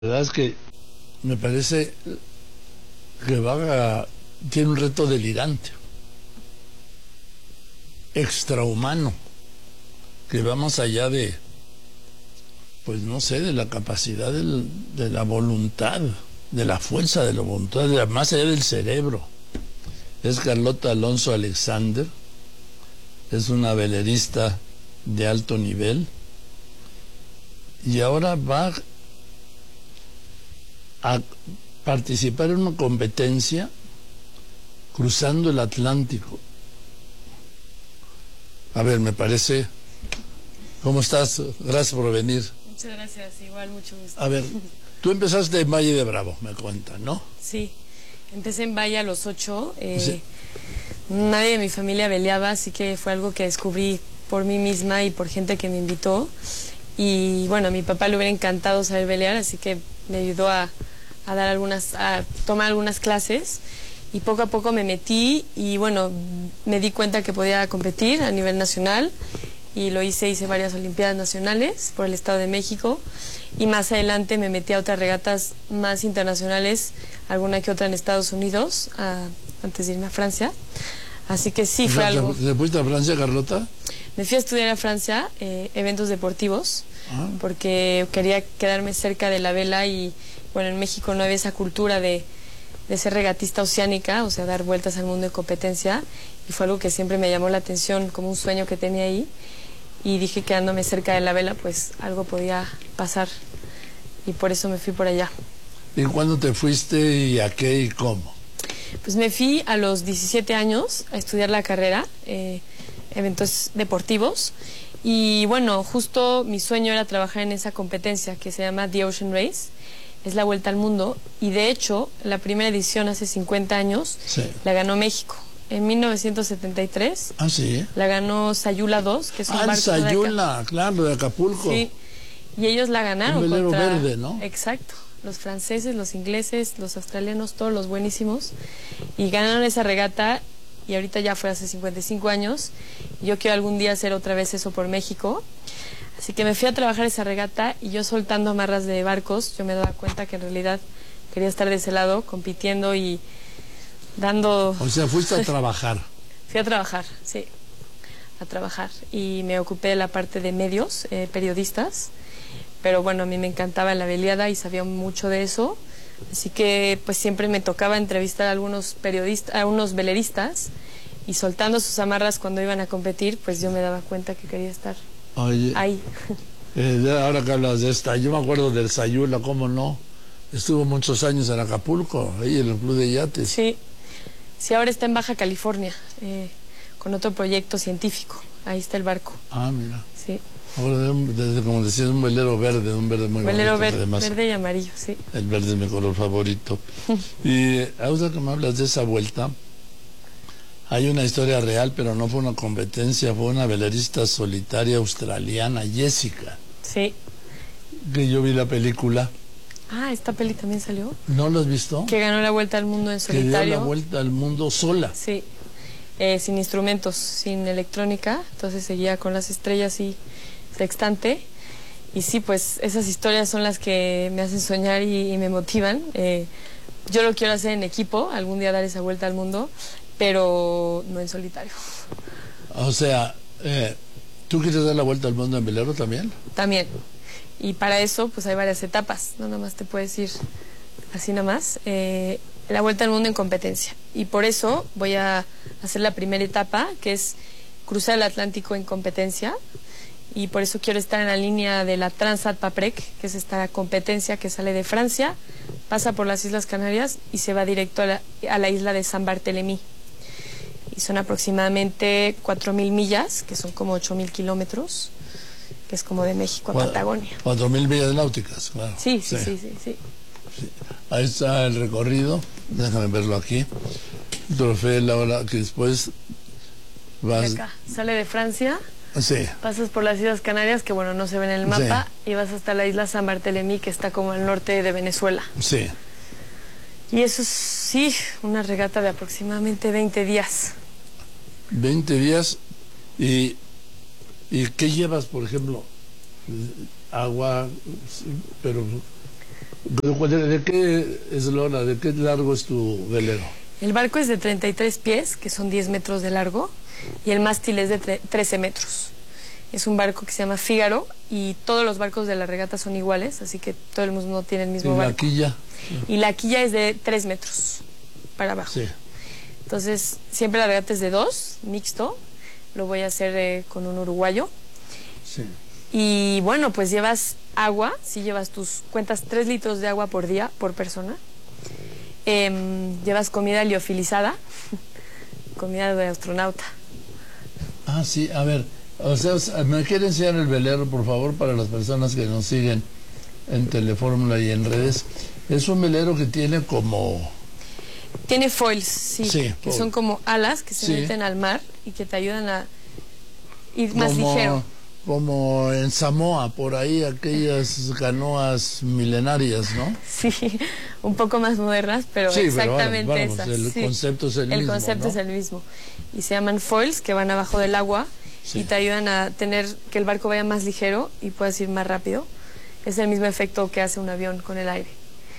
La verdad es que me parece que tiene un reto delirante, extrahumano, que va más allá de, pues no sé, de la capacidad de la voluntad, de la fuerza de la voluntad, más allá del cerebro. Es Carlota Alonso Alexander, es una velerista de alto nivel y ahora va a participar en una competencia cruzando el Atlántico. A ver, me parece... ¿Cómo estás? Gracias por venir. Muchas gracias, igual, mucho gusto. A ver, tú empezaste en Valle de Bravo, me cuentan, ¿no? Sí, empecé en Valle a los 8. Sí. Nadie de mi familia veleaba, así que fue algo que descubrí por mí misma y por gente que me invitó. Y bueno, a mi papá le hubiera encantado saber velear, así que me ayudó a tomar algunas clases. Y poco a poco me metí y bueno, me di cuenta que podía competir a nivel nacional. Y lo hice varias olimpiadas nacionales por el Estado de México. Y más adelante me metí a otras regatas más internacionales, alguna que otra en Estados Unidos, antes de irme a Francia. Así que sí, fue algo... ¿Te fuiste a Francia, Carlota? Me fui a estudiar a Francia, eventos deportivos, porque quería quedarme cerca de la vela y, bueno, en México no había esa cultura de ser regatista oceánica, o sea, dar vueltas al mundo de competencia, y fue algo que siempre me llamó la atención, como un sueño que tenía ahí, y dije, quedándome cerca de la vela, pues algo podía pasar, y por eso me fui por allá. ¿Y cuándo te fuiste y a qué y cómo? Pues me fui a los 17 años a estudiar la carrera, eventos deportivos, y bueno, justo mi sueño era trabajar en esa competencia que se llama The Ocean Race, es la Vuelta al Mundo, y de hecho, la primera edición hace 50 años, sí, la ganó México. En 1973, sí, la ganó Sayula 2, que es un barco Sayula, claro, de Acapulco. Sí, y ellos la ganaron. Un velero verde, ¿no? Exacto, los franceses, los ingleses, los australianos, todos los buenísimos, y ganaron esa regata, y ahorita ya fue hace 55 años, y yo quiero algún día hacer otra vez eso por México. Así que me fui a trabajar esa regata y yo soltando amarras de barcos, yo me daba cuenta que en realidad quería estar de ese lado, compitiendo y dando... O sea, fuiste a trabajar. Fui a trabajar, sí, a trabajar. Y me ocupé de la parte de medios, periodistas. Pero bueno, a mí me encantaba la veleada y sabía mucho de eso. Así que pues siempre me tocaba entrevistar a algunos periodistas, a unos veleristas. Y soltando sus amarras cuando iban a competir, pues yo me daba cuenta que quería estar... Oye, ahí. Ahora que hablas de esta, yo me acuerdo del Sayula, ¿cómo no? Estuvo muchos años en Acapulco, ahí en el Club de Yates. Sí, sí, ahora está en Baja California, con otro proyecto científico. Ahí está el barco. Ah, mira. Sí. Ahora, como decías, un velero verde, un verde muy bonito. Verde y amarillo, sí. El verde es mi color favorito. Y ahora que me hablas de esa vuelta, hay una historia real, pero no fue una competencia, fue una velerista solitaria australiana, Jessica. Sí. Que yo vi la película. Ah, ¿esta peli también salió? ¿No lo has visto? Que ganó la vuelta al mundo en solitario. Que dio la vuelta al mundo sola. Sí. Sin instrumentos, sin electrónica, entonces seguía con las estrellas y sextante. Y sí, pues esas historias son las que me hacen soñar y me motivan. Yo lo quiero hacer en equipo, algún día dar esa vuelta al mundo, pero no en solitario. O sea, ¿tú quieres dar la vuelta al mundo en velero también? También. Y para eso, pues hay varias etapas. No nada más te puedes ir así nada más. La vuelta al mundo en competencia. Y por eso voy a hacer la primera etapa, que es cruzar el Atlántico en competencia. Y por eso quiero estar en la línea de la Transat Paprec, que es esta competencia que sale de Francia, pasa por las Islas Canarias y se va directo a la isla de San Bartolomé. Y son aproximadamente 4.000 millas, que son como 8.000 kilómetros, que es como de México a Patagonia. 4.000 millas náuticas, claro. Sí. Ahí está el recorrido, déjame verlo aquí. Trofeo Laura, que después vas... Acá, sale de Francia, sí, pasas por las Islas Canarias, que bueno, no se ven en el mapa, sí, y vas hasta la isla San Bartolomé, que está como al norte de Venezuela. Sí. Y eso es, sí, una regata de aproximadamente 20 días. 20 días, ¿y qué llevas, por ejemplo? Agua, pero ¿De qué eslora, de qué largo es tu velero? El barco es de 33 pies, que son 10 metros de largo, y el mástil es de 13 metros. Es un barco que se llama Fígaro, y todos los barcos de la regata son iguales, así que todo el mundo tiene el mismo barco. ¿Y la quilla? Y la quilla es de 3 metros para abajo. Sí. Entonces, siempre la regata es de 2, mixto. Lo voy a hacer con un uruguayo. Sí. Y bueno, pues llevas agua, si llevas cuentas 3 litros de agua por día, por persona. Llevas comida liofilizada, comida de astronauta. Ah, sí, a ver, o sea, ¿me quiere enseñar el velero, por favor, para las personas que nos siguen en Telefórmula y en redes? Es un velero que tiene como... Tiene foils, sí, que foil. son como alas que se meten al mar y que te ayudan a ir más ligero. Como en Samoa, por ahí, aquellas canoas milenarias, ¿no? Sí, un poco más modernas, pero sí, exactamente pero esas. El concepto es el mismo. El concepto, ¿no?, es el mismo. Y se llaman foils, que van abajo del agua y te ayudan a tener que el barco vaya más ligero y puedas ir más rápido. Es el mismo efecto que hace un avión con el aire.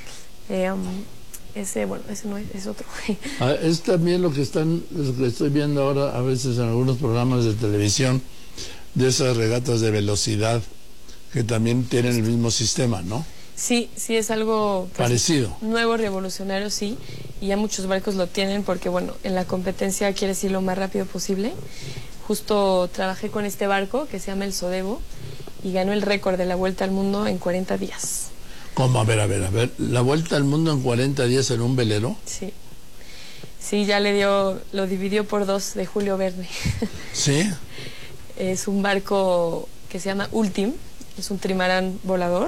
Ese no es otro. Es también lo que estoy viendo ahora a veces en algunos programas de televisión, de esas regatas de velocidad que también tienen el mismo sistema, ¿no? Sí, es algo pues, parecido. Nuevo, revolucionario, sí. Y ya muchos barcos lo tienen porque, bueno, en la competencia quieres ir lo más rápido posible. Justo trabajé con este barco que se llama el Sodebo y ganó el récord de la vuelta al mundo en 40 días. ¿Cómo? A ver, ¿la vuelta al mundo en 40 días en un velero? Sí. Sí, ya lo dividió por 2 de Julio Verne. ¿Sí? Es un barco que se llama Ultim, es un trimarán volador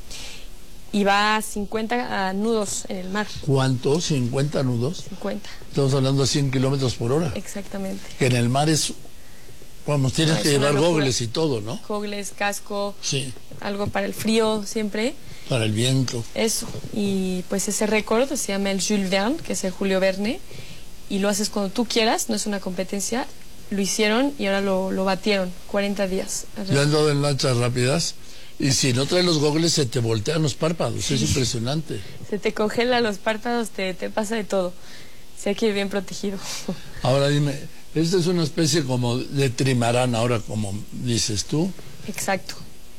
y va a 50 nudos en el mar. ¿Cuánto? ¿50 nudos? 50. Estamos hablando de 100 kilómetros por hora. Exactamente. Que en el mar es... Vamos, tienes que llevar gogles y todo, ¿no? Gogles, casco, sí, algo para el frío siempre. Para el viento. Eso. Y pues ese récord se llama el Jules Verne, que es el Julio Verne, y lo haces cuando tú quieras, no es una competencia. Lo hicieron y ahora lo batieron, 40 días. Yo he andado en lanchas rápidas y si no traes los gogles se te voltean los párpados, sí. Es impresionante. Se te congelan los párpados, te pasa de todo. Sí, hay que ir bien protegido. Ahora dime, esta es una especie como de trimarán, ahora como dices tú. Exacto.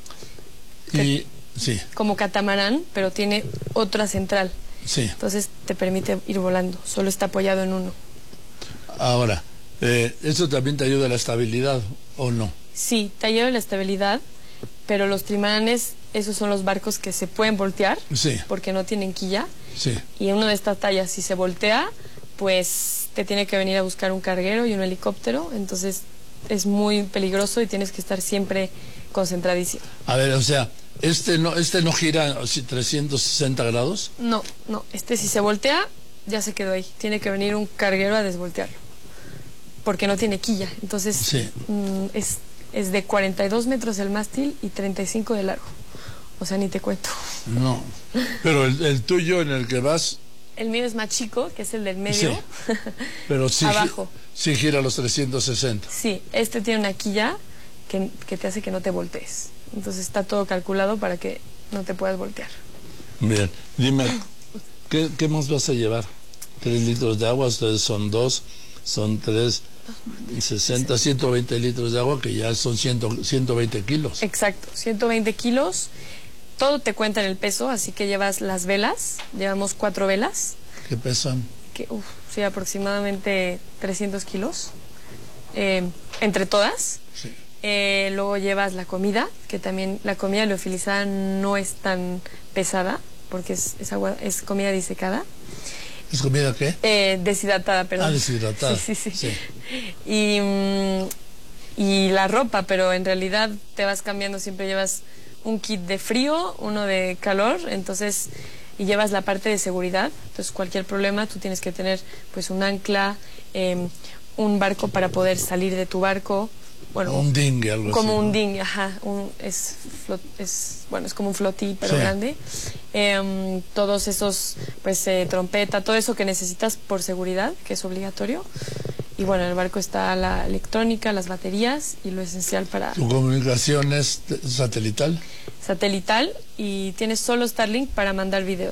Y sí. Como catamarán, pero tiene otra central. Sí. Entonces te permite ir volando, solo está apoyado en uno. Ahora, ¿eso también te ayuda a la estabilidad o no? Sí, te ayuda a la estabilidad, pero los trimaranes, esos son los barcos que se pueden voltear, sí, porque no tienen quilla. Sí. Y en una de estas tallas, si se voltea, pues te tiene que venir a buscar un carguero y un helicóptero, entonces es muy peligroso y tienes que estar siempre concentradísimo. A ver, o sea, ¿este no gira 360 grados? No, si se voltea, ya se quedó ahí. Tiene que venir un carguero a desvoltearlo, porque no tiene quilla. Entonces, sí. Es de 42 metros el mástil y 35 de largo. O sea, ni te cuento. No, pero el tuyo en el que vas... El mío es más chico, que es el del medio. Sí, pero sí, abajo. Sí gira los 360. Sí, este tiene una quilla que te hace que no te voltees. Entonces está todo calculado para que no te puedas voltear. Bien, dime, ¿qué más vas a llevar? 3 litros de agua, ustedes son 2, son 3, 60, 120 litros de agua, que ya son 120 kilos. Exacto, 120 kilos. Todo te cuenta en el peso, así que llevas las velas, llevamos 4 velas. ¿Qué pesan? Sí, aproximadamente 300 kilos, entre todas. Sí. Luego llevas la comida, que también la comida liofilizada no es tan pesada, porque es comida disecada. ¿Es comida qué? Deshidratada, perdón. Ah, deshidratada. Sí. Y la ropa, pero en realidad te vas cambiando, siempre llevas un kit de frío, uno de calor, entonces, y llevas la parte de seguridad. Entonces cualquier problema tú tienes que tener pues un ancla, un barco para poder salir de tu barco. Bueno, un dinghy, algo como así. Un dinghy, ajá. Es como un flotí, pero sí, grande. Todos esos, pues trompeta, todo eso que necesitas por seguridad, que es obligatorio. Y bueno, en el barco está la electrónica, las baterías y lo esencial para... ¿Tu comunicación es satelital? Satelital, y tienes solo Starlink para mandar videos.